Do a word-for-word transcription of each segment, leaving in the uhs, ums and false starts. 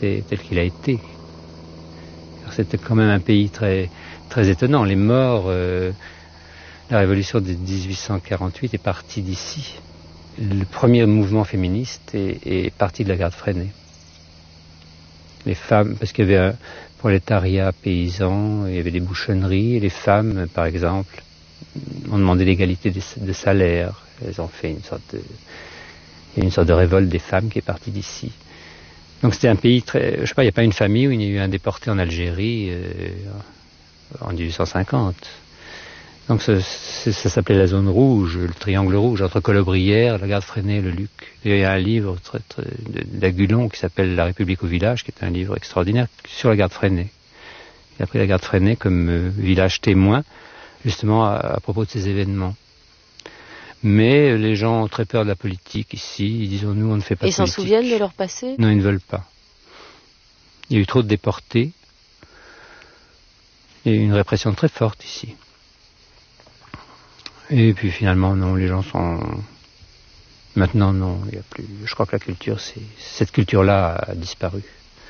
était tel qu'il a été. Alors, c'était quand même un pays très, très étonnant. Les morts, euh, la révolution de dix-huit cent quarante-huit est partie d'ici. Le premier mouvement féministe est, est parti de la garde Freinet. Les femmes, parce qu'il y avait un prolétariat paysan, il y avait des bouchonneries, et les femmes, par exemple, ont demandé l'égalité de, de salaire. Elles ont fait une sorte de, il y a une sorte de révolte des femmes qui est partie d'ici. Donc c'était un pays très, je sais pas, il n'y a pas une famille où il y a eu un déporté en Algérie euh, en dix-huit cent cinquante. Donc ça, ça s'appelait la zone rouge, le triangle rouge, entre Colobrières, la garde Freinet et le Luc. Il y a un livre très, très, d'Agulon qui s'appelle La République au village, qui est un livre extraordinaire sur la garde Freinet. Il a pris la garde Freinet comme euh, village témoin, justement à, à propos de ces événements. Mais les gens ont très peur de la politique ici, ils disent nous on ne fait pas de politique. Ils s'en souviennent de leur passé? Non, ils ne veulent pas. Il y a eu trop de déportés. Il y a eu une répression très forte ici. Et puis finalement, non, les gens sont... Maintenant, non, il n'y a plus... Je crois que la culture, c'est... cette culture-là a disparu.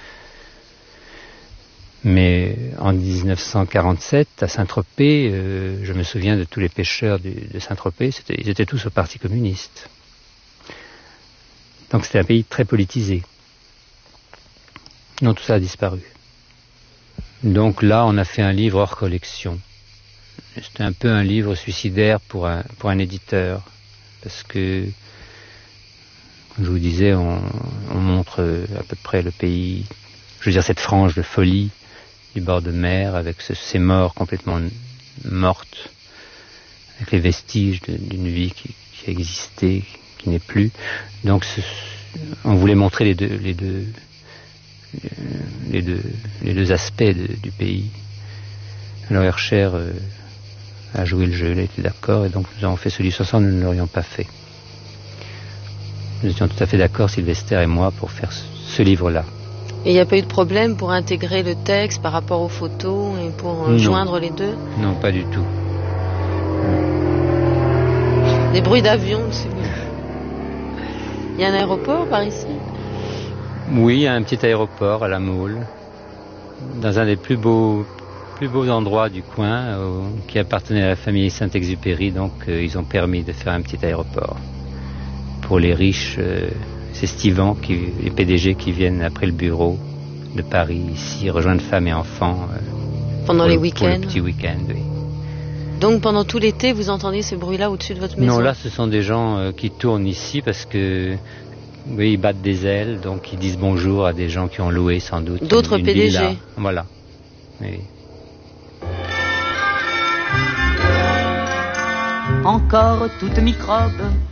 Mais en dix-neuf cent quarante-sept, à Saint-Tropez, euh, je me souviens de tous les pêcheurs de, de Saint-Tropez, c'était... ils étaient tous au Parti communiste. Donc c'était un pays très politisé. Non, tout ça a disparu. Donc là, on a fait un livre hors collection. C'était un peu un livre suicidaire pour un, pour un éditeur, parce que, comme je vous disais, on, on montre à peu près le pays, je veux dire cette frange de folie du bord de mer, avec ce, ces morts complètement mortes, avec les vestiges de, d'une vie qui, qui a existé, qui n'est plus. Donc ce, on voulait montrer les deux, les deux, les deux, les deux aspects de, du pays. Alors Hercher euh, a joué le jeu, il a été d'accord, et donc nous avons fait ce livre. Sans ça, nous ne l'aurions pas fait. Nous étions tout à fait d'accord, Sylvester et moi, pour faire ce, ce livre-là. Et il n'y a pas eu de problème pour intégrer le texte par rapport aux photos et pour euh, joindre les deux? Non, pas du tout. Des bruits d'avion, c'est... Il y a un aéroport par ici? Oui, il y a un petit aéroport à La Mole, dans un des plus beaux, plus beaux endroits du coin, euh, qui appartenait à la famille Saint-Exupéry, donc euh, ils ont permis de faire un petit aéroport. Pour les riches, euh, c'est Stivan, qui, les P D G qui viennent après le bureau de Paris, ici, rejoindre femmes et enfants. Euh, pendant les le, week-ends? Pour le petit week-end, oui. Donc pendant tout l'été, vous entendez ce bruit-là au-dessus de votre maison? Non, là, ce sont des gens euh, qui tournent ici parce que, oui, ils battent des ailes, donc ils disent bonjour à des gens qui ont loué sans doute. D'autres une, une P D G? villa. Voilà. Oui. Encore toute microbe